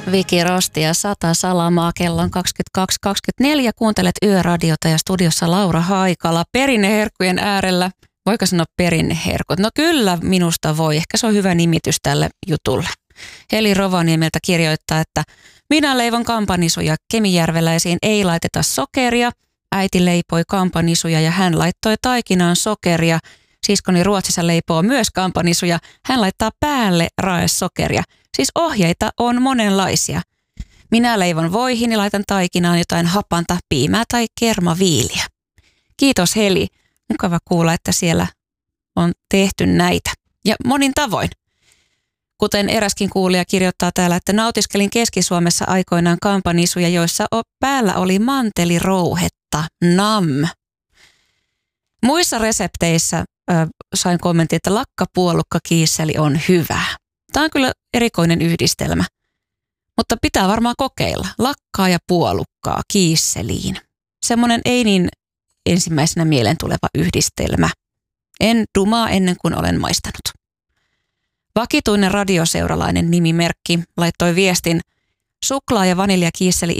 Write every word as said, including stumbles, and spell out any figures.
Viki Rosti ja Sata Salamaa, kello on kaksikymmentäkaksi kaksikymmentäneljä. Kuuntelet Yöradiota ja studiossa Laura Haikala perinneherkkujen äärellä. Voiko sanoa perinneherkut? No kyllä minusta voi. Ehkä se on hyvä nimitys tälle jutulle. Heli Rovaniemeltä kirjoittaa, että minä leivon kampanisuja Kemijärveläisiin, ei laiteta sokeria. Äiti leipoi kampanisuja ja hän laittoi taikinaan sokeria. Siskoni Ruotsissa leipoo myös kampanisuja. Hän laittaa päälle raesokeria. Siis ohjeita on monenlaisia. Minä leivon voihin ja laitan taikinaan jotain hapanta, piimää tai kermaviiliä. Kiitos Heli. Mukava kuulla, että siellä on tehty näitä. Ja monin tavoin. Kuten eräskin kuulija kirjoittaa täällä, että nautiskelin Keski-Suomessa aikoinaan kampanisuja, joissa päällä oli mantelirouhetta. Nam. Muissa resepteissä äh, sain kommentin, että lakkapuolukka kiisseli on hyvä. Tämä on kyllä erikoinen yhdistelmä, mutta pitää varmaan kokeilla. Lakkaa ja puolukkaa kiisseliin. Semmoinen ei niin ensimmäisenä mieleen tuleva yhdistelmä. En dumaa ennen kuin olen maistanut. Vakituinen radioseuralainen nimimerkki laittoi viestin: suklaa ja vaniljakiisseli